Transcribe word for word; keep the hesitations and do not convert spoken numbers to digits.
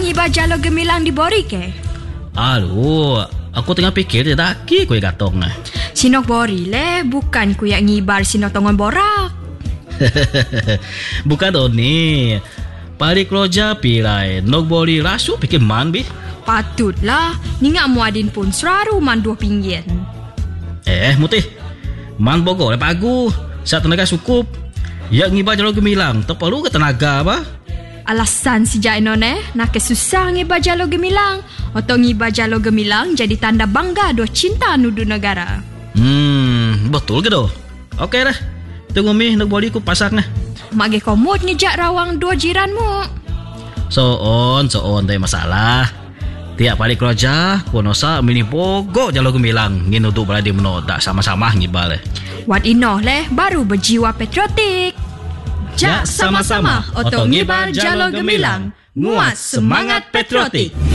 ngibar jalo gemilang di Bori ke? Aduh, aku tengah fikir dia daki kuih gatong. Sinok Bori le, bukan ku yang ngibar sinok tongon borak. Bukan Doni. Pari keloja pilai nok Bori rasu pikir man bi. Patutlah, ni ngak muadin pun seraru man dua pinggian. Eh, mutih. Man bogo le pagu. Saat tenaga cukup. Ya ngibar jalo gemilang, tak perlu ke tenaga apa? Alasan si Jainon eh, nak kesusah ngibar jalo gemilang. Atau ngibar jalo gemilang jadi tanda bangga do cinta nudu negara. Hmm, betul ke doh? Okey dah. Tunggu mi nak Bori ku pasak nah. Mage komod ngejak rawang dua jiranmu. So on, so on tak masalah. Tiap balik keluarga, konosa mini bogo jalo gemilang. Ngin untuk berada menodak sama-sama ngibar le. Wat inoh leh baru berjiwa patriotik. Jak sama-sama otok ngibar jalo gemilang. Nguat semangat patriotik.